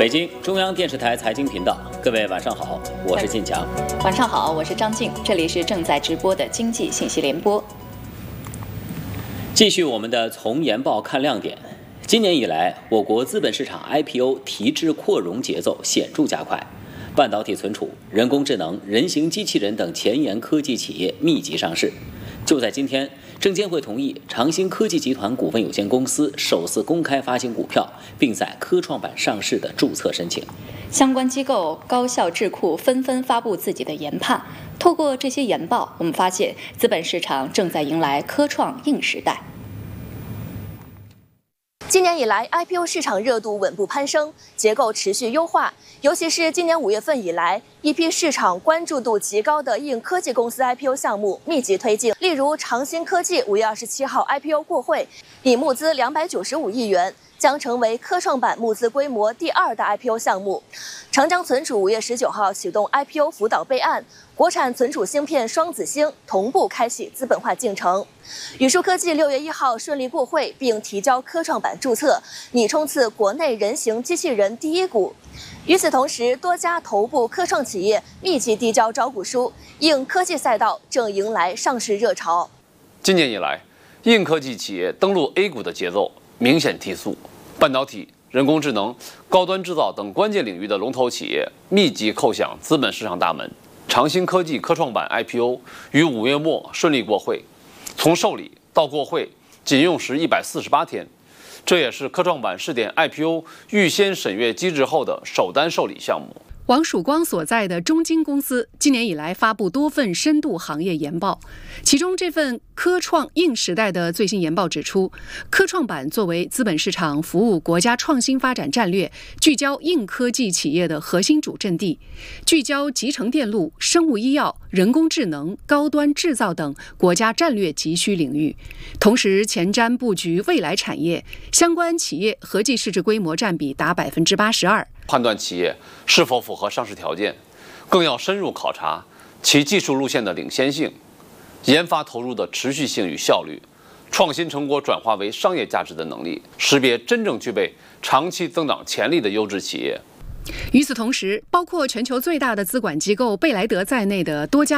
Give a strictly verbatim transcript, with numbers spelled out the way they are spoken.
北京中央电视台财经频道，各位晚上好，我是晋强。 晚上好，我是张静，这里是正在直播的经济信息联播。 继续我们的从研报看亮点。今年以来，我国资本市场 I P O 提质扩容节奏显著加快，半导体存储、人工智能、人形机器人等前沿科技企业密集上市。就在今天，证监会同意长兴科技集团股份有限公司首次公开发行股票，并在科创板上市的注册申请。 相关机构、高校智库纷纷发布自己的研判。透过这些研报，我们发现资本市场正在迎来科创硬时代。 今年以来 ，I P O 市场热度稳步攀升，结构持续优化。尤其是今年五月份以来，一批市场关注度极高的硬科技公司 I P O 项目密集推进。例如，长兴科技五月二十七号 I P O 过会，拟募资两百九十五亿元。将成为科创板募资规模第二大 I P O 项目。长江存储五月十九号启动 I P O 辅导备案，国产存储芯片双子星同步开启资本化进程。宇树科技六月一号顺利过会并提交科创板注册，拟冲刺国内人形机器人第一股。与此同时，多家头部科创企业密集递交招股书，硬科技赛道正迎来上市热潮。 今年以来，硬科技企业登陆 A 股的节奏明显提速，半导体、人工智能、高端制造等关键领域的龙头企业密集叩响资本市场大门。长兴科技科创板 I P O 于五月末顺利过会，从受理到过会仅用时一百四十八天，这也是科创板试点 I P O 预先审阅机制后的首单受理项目。 王曙光所在的中金公司今年以来发布多份深度行业研报，其中这份科创硬时代的最新研报指出，科创板作为资本市场服务国家创新发展战略、聚焦硬科技企业的核心主阵地，聚焦集成电路、生物医药、人工智能、高端制造等国家战略急需领域，同时前瞻布局未来产业，相关企业合计市值规模占比达百分之八十二。 判断企业是否符合上市条件，更要深入考察其技术路线的领先性、研发投入的持续性与效率、创新成果转化为商业价值的能力，识别真正具备长期增长潜力的优质企业。 与此同时，包括全球最大的资管机构贝莱德在内的多家